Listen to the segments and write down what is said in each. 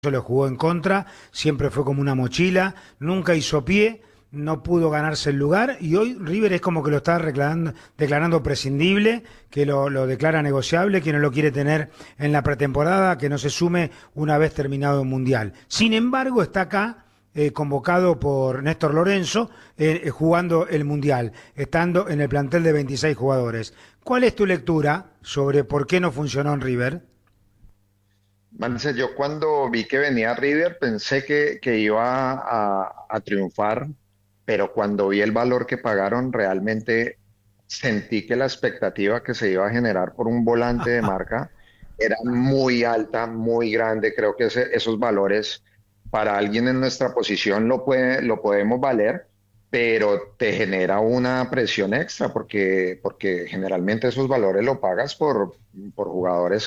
lo jugó en contra, siempre fue como una mochila, nunca hizo pie, no pudo ganarse el lugar y hoy River es como que lo está declarando prescindible, que lo declara negociable, que no lo quiere tener en la pretemporada, que no se sume una vez terminado el Mundial. Sin embargo, está acá convocado por Néstor Lorenzo jugando el Mundial, estando en el plantel de 26 jugadores. ¿Cuál es tu lectura sobre por qué no funcionó en River? Marce, yo cuando vi que venía River pensé que iba a triunfar, pero cuando vi el valor que pagaron, realmente sentí que la expectativa que se iba a generar por un volante de marca era muy alta, muy grande. Creo que esos valores para alguien en nuestra posición lo podemos valer, pero te genera una presión extra porque generalmente esos valores lo pagas por jugadores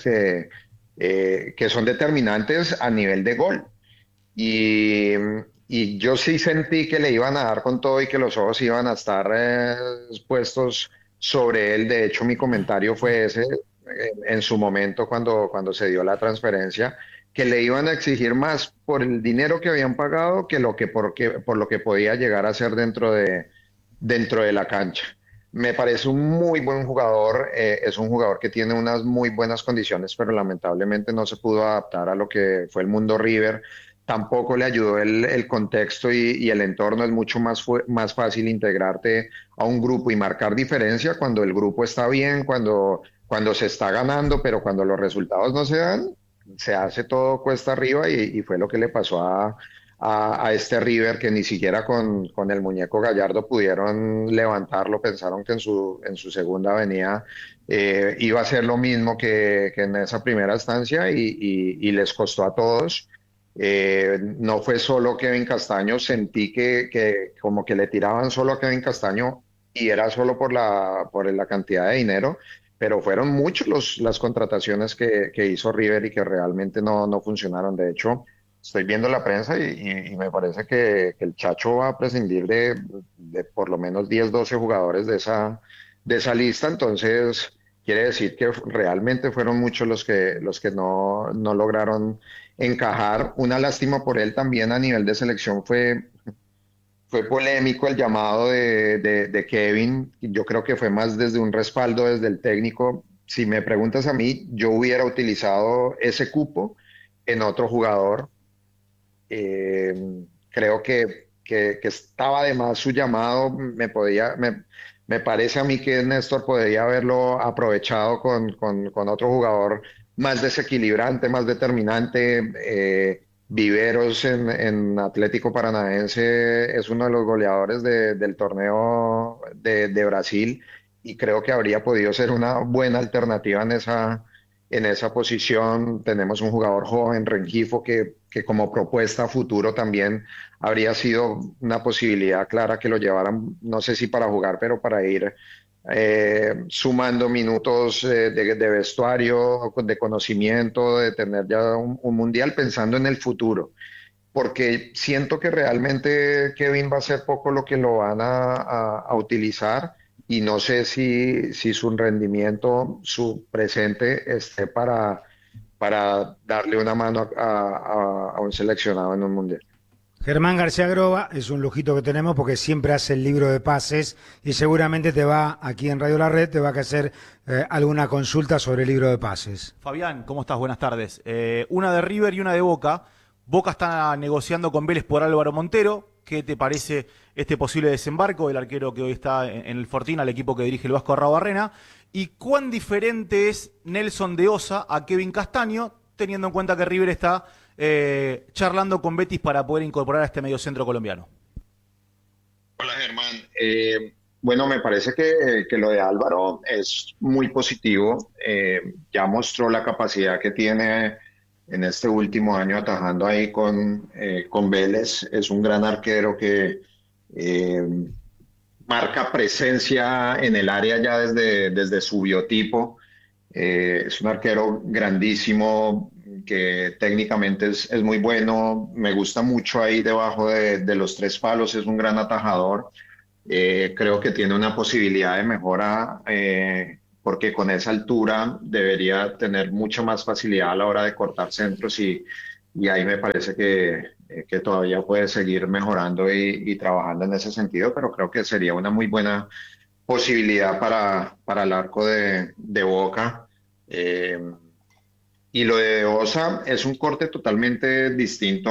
que son determinantes a nivel de gol. Y, y yo sí sentí que le iban a dar con todo y que los ojos iban a estar puestos sobre él. De hecho, mi comentario fue ese en su momento cuando se dio la transferencia, que le iban a exigir más por el dinero que habían pagado que por lo que podía llegar a ser dentro de la cancha. Me parece un muy buen jugador, es un jugador que tiene unas muy buenas condiciones, pero lamentablemente no se pudo adaptar a lo que fue el mundo River. Tampoco le ayudó el contexto y el entorno. Es mucho más fácil integrarte a un grupo y marcar diferencia cuando el grupo está bien, cuando se está ganando, pero cuando los resultados no se dan, se hace todo cuesta arriba y fue lo que le pasó a este River que ni siquiera con el muñeco Gallardo pudieron levantarlo. Pensaron que en su segunda venida iba a ser lo mismo que en esa primera estancia y les costó a todos. No fue solo Kevin Castaño, sentí que como que le tiraban solo a Kevin Castaño y era solo por la cantidad de dinero, pero fueron muchos las contrataciones que hizo River y que realmente no funcionaron. De hecho, estoy viendo la prensa y me parece que el Chacho va a prescindir de por lo menos 10 12 jugadores de esa lista. Entonces, quiere decir que realmente fueron muchos los que no lograron encajar. Una lástima por él también a nivel de selección fue polémico el llamado de Kevin. Yo creo que fue más desde un respaldo desde el técnico. Si me preguntas a mí, yo hubiera utilizado ese cupo en otro jugador. Eh, Creo que estaba de más su llamado. Me parece a mí que Néstor podría haberlo aprovechado con otro jugador más desequilibrante, más determinante. Viveros en Atlético Paranaense es uno de los goleadores del torneo de Brasil y creo que habría podido ser una buena alternativa en esa posición. Tenemos un jugador joven, Rengifo, que como propuesta a futuro también habría sido una posibilidad clara que lo llevaran, no sé si para jugar, pero para ir sumando minutos de vestuario, de conocimiento, de tener ya un mundial pensando en el futuro. Porque siento que realmente Kevin va a ser poco lo que lo van a utilizar y no sé si su rendimiento, su presente esté para darle una mano a un seleccionado en un mundial. Germán García Groba es un lujito que tenemos porque siempre hace el libro de pases y seguramente te va, aquí en Radio La Red, te va a hacer alguna consulta sobre el libro de pases. Fabián, ¿cómo estás? Buenas tardes. Una de River y una de Boca. Boca está negociando con Vélez por Álvaro Montero. ¿Qué te parece este posible desembarco del arquero que hoy está en el Fortín, al equipo que dirige el Vasco Arrabarrena? ¿Y cuán diferente es Nelson de Osa a Kevin Castaño, teniendo en cuenta que River está charlando con Betis para poder incorporar a este mediocentro colombiano? Hola Germán. Bueno, me parece que lo de Álvaro es muy positivo. Ya mostró la capacidad que tiene en este último año atajando ahí con Vélez. Es un gran arquero que eh, marca presencia en el área ya desde su biotipo. Es un arquero grandísimo que técnicamente es muy bueno. Me gusta mucho ahí debajo de los tres palos. Es un gran atajador. Creo que tiene una posibilidad de mejora porque con esa altura debería tener mucha más facilidad a la hora de cortar centros y ahí me parece que todavía puede seguir mejorando y trabajando en ese sentido, pero creo que sería una muy buena posibilidad para el arco de Boca. Eh, y lo de Osa es un corte totalmente distinto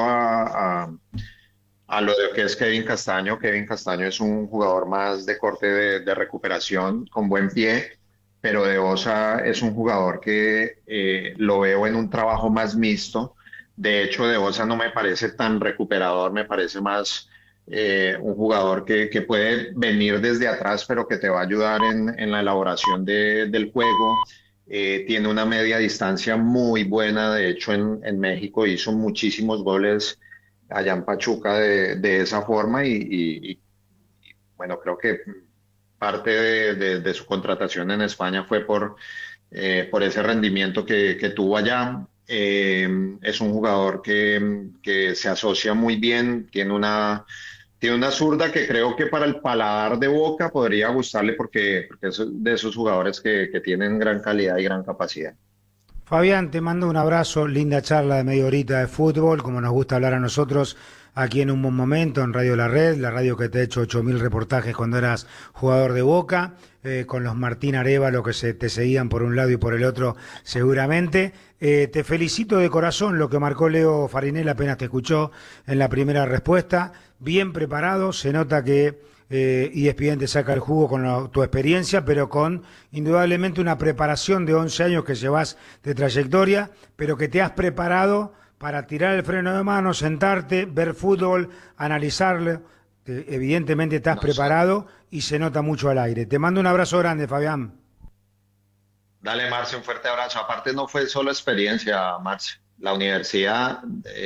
a lo de que es Kevin Castaño. Kevin Castaño es un jugador más de corte de recuperación, con buen pie, pero de Osa es un jugador que lo veo en un trabajo más mixto. De hecho, de Osa no me parece tan recuperador, me parece más un jugador que puede venir desde atrás, pero que te va a ayudar en la elaboración del juego. Tiene una media distancia muy buena, de hecho en México hizo muchísimos goles allá en Pachuca de esa forma bueno, creo que parte de su contratación en España fue por ese rendimiento que tuvo allá. Es un jugador que se asocia muy bien, tiene una zurda que creo que para el paladar de Boca podría gustarle porque es de esos jugadores que tienen gran calidad y gran capacidad. Fabián, te mando un abrazo, linda charla de media horita de fútbol, como nos gusta hablar a nosotros aquí en un buen momento, en Radio La Red, la radio que te ha hecho 8.000 reportajes cuando eras jugador de Boca, con los Martín Arévalo que te seguían por un lado y por el otro seguramente. Te felicito de corazón lo que marcó Leo Farinel apenas te escuchó en la primera respuesta, bien preparado, se nota que ESPN te saca el jugo con tu experiencia, pero con indudablemente una preparación de 11 años que llevas de trayectoria, pero que te has preparado para tirar el freno de mano, sentarte, ver fútbol, analizarlo. Evidentemente estás preparado y se nota mucho al aire. Te mando un abrazo grande, Fabián. Dale, Marce, un fuerte abrazo. Aparte no fue solo experiencia, Marce. La universidad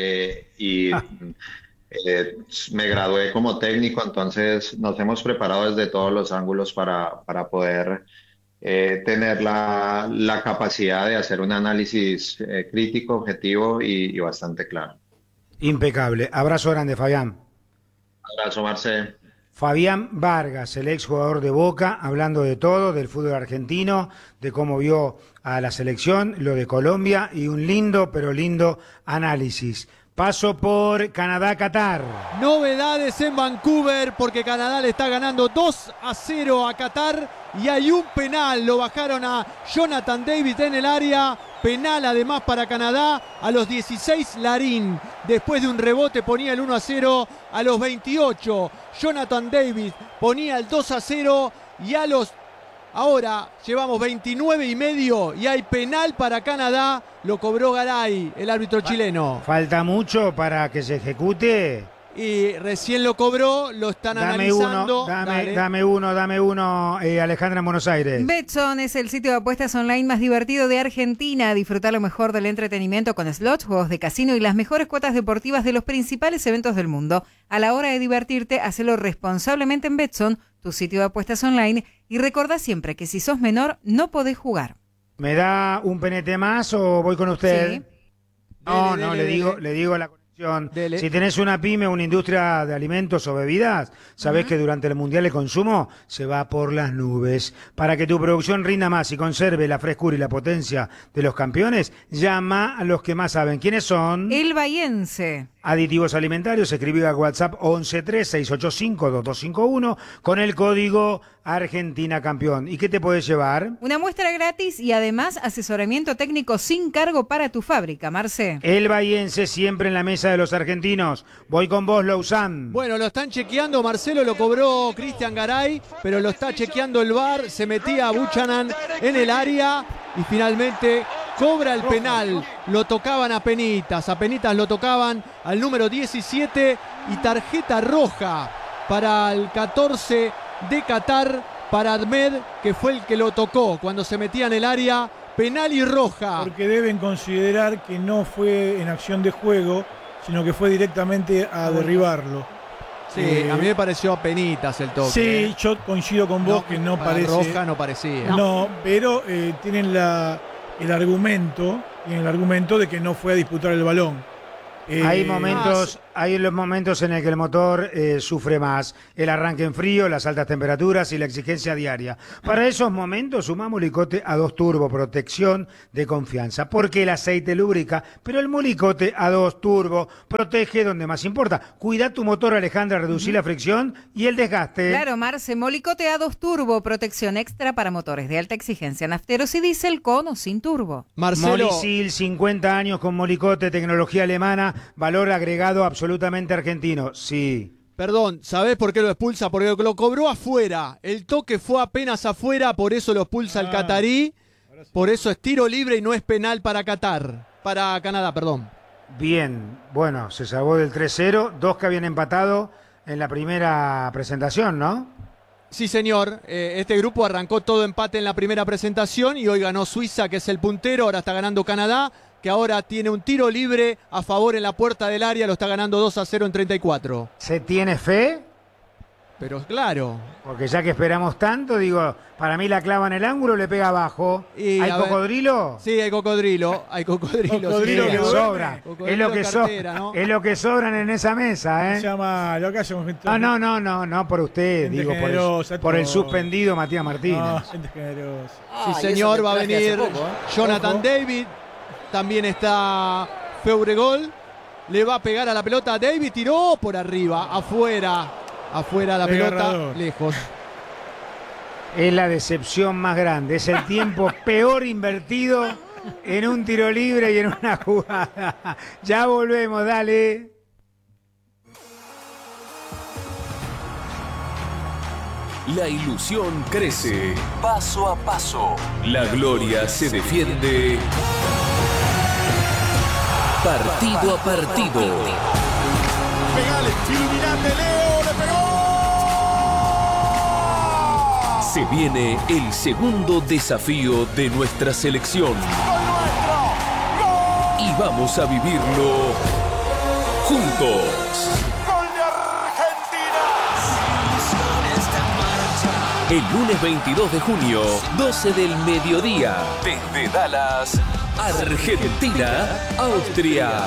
me gradué como técnico, entonces nos hemos preparado desde todos los ángulos para poder tener la capacidad de hacer un análisis crítico, objetivo y bastante claro. Impecable. Abrazo grande, Fabián. Abrazo, Marce. Fabián Vargas, el ex jugador de Boca, hablando de todo, del fútbol argentino, de cómo vio a la selección, lo de Colombia y un lindo, pero lindo análisis. Paso por Canadá-Qatar. Novedades en Vancouver porque Canadá le está ganando 2-0 a Qatar y hay un penal. Lo bajaron a Jonathan David en el área. Penal además para Canadá a los 16 Larín. Después de un rebote ponía el 1-0 a los 28. Jonathan David ponía el 2-0 y ahora llevamos 29 y medio y hay penal para Canadá. Lo cobró Garay, el árbitro chileno. ¿Falta mucho para que se ejecute? Y recién lo cobró, lo están analizando. Dame uno, Alejandra en Buenos Aires. Betson es el sitio de apuestas online más divertido de Argentina. Disfruta lo mejor del entretenimiento con slots, juegos de casino y las mejores cuotas deportivas de los principales eventos del mundo. A la hora de divertirte, hacelo responsablemente en Betson, tu sitio de apuestas online. Y recordá siempre que si sos menor, no podés jugar. ¿Me da un penete más o voy con usted? Sí. Le digo a la conexión. Dele. Si tenés una pyme, una industria de alimentos o bebidas, sabés que durante el Mundial de Consumo se va por las nubes. Para que tu producción rinda más y conserve la frescura y la potencia de los campeones, llama a los que más saben. ¿Quiénes son? El Bahiense. Aditivos alimentarios, escribí al WhatsApp 1136852251 con el código Argentina Campeón. ¿Y qué te puedes llevar? Una muestra gratis y además asesoramiento técnico sin cargo para tu fábrica, Marce. El Bahiense siempre en la mesa de los argentinos. Voy con vos, Lausanne. Bueno, lo están chequeando, Marcelo, lo cobró Cristian Garay, pero lo está chequeando el VAR, se metía a Buchanan en el área y finalmente cobra el penal. Lo tocaban a Penitas lo tocaban al número 17 y tarjeta roja para el 14 de Qatar, para Ahmed, que fue el que lo tocó cuando se metía en el área. Penal y roja. Porque deben considerar que no fue en acción de juego, sino que fue directamente a derribarlo. Sí, a mí me pareció a Penitas el toque. Sí, yo coincido con vos que no parece. Roja no parecía. No, pero tienen el argumento de que no fue a disputar el balón. Hay los momentos en el que el motor sufre más, el arranque en frío, las altas temperaturas y la exigencia diaria. Para esos momentos suma Molicot A2 Turbo, protección de confianza, porque el aceite lubrica, pero el Molicot A2 Turbo protege donde más importa. Cuida tu motor, Alejandra, reducir la fricción y el desgaste. Claro, Marce, Molicot A2 Turbo, protección extra para motores de alta exigencia, nafteros y diésel con o sin turbo. Marcelo. Molisil, 50 años con Molicot, tecnología alemana, valor agregado absolutamente argentino. Sí. Perdón, ¿sabés por qué lo expulsa? Porque lo cobró afuera. El toque fue apenas afuera, por eso lo expulsa el catarí. Por eso es tiro libre y no es penal para Canadá, perdón. Bien, bueno, se salvó del 3-0, 2 que habían empatado en la primera presentación, ¿no? Sí, señor. Este grupo arrancó todo empate en la primera presentación y hoy ganó Suiza, que es el puntero. Ahora está ganando Canadá, que ahora tiene un tiro libre a favor en la puerta del área. Lo está ganando 2-0 en 34. ¿Se tiene fe? Pero claro. Porque ya que esperamos tanto, digo, para mí la clava en el ángulo, le pega abajo. Y, ¿Hay cocodrilo? Sí, hay cocodrilo. Cocodrilo Sí, que sobra. Cocodrilo cartera, ¿no? Es lo que sobran en esa mesa, ¿eh? Se llama lo que hacemos. No, por usted, Gente digo, generosa, por el todo. suspendido Matías Martínez. No, gente generosa. Sí, señor, va a venir Jonathan David. También está Feuregol. Le va a pegar a la pelota. David tiró por arriba, afuera la pelota, lejos. Es la decepción más grande. Es el tiempo peor invertido en un tiro libre y en una jugada. Ya volvemos, dale. La ilusión crece paso a paso. La gloria se defiende partido a partido. Pegale, iluminate, Leo, le pegó. Se viene el segundo desafío de nuestra selección. Y vamos a vivirlo juntos. ¡Gol de Argentina! El lunes 22 de junio, 12 del mediodía, desde Dallas, Argentina, Austria,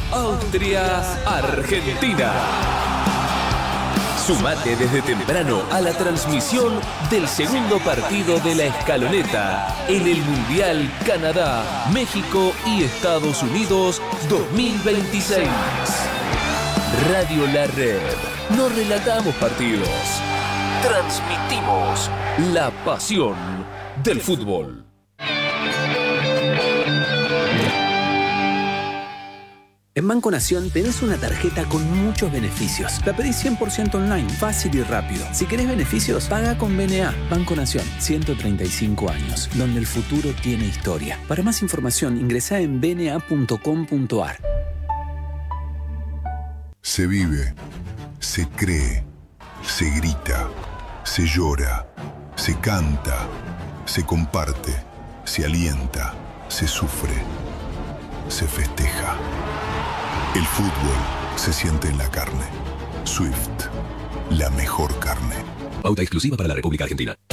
Argentina. Sumate desde temprano a la transmisión del segundo partido de la escaloneta en el Mundial Canadá, México y Estados Unidos 2026. Radio La Red. No relatamos partidos. Transmitimos la pasión del fútbol. En Banco Nación tenés una tarjeta con muchos beneficios. La pedís 100% online, fácil y rápido. Si querés beneficios, paga con BNA. Banco Nación, 135 años, donde el futuro tiene historia. Para más información, ingresá en bna.com.ar. Se vive, se cree, se grita, se llora, se canta, se comparte, se alienta, se sufre, se festeja. El fútbol se siente en la carne. Swift, la mejor carne. Pauta exclusiva para la República Argentina.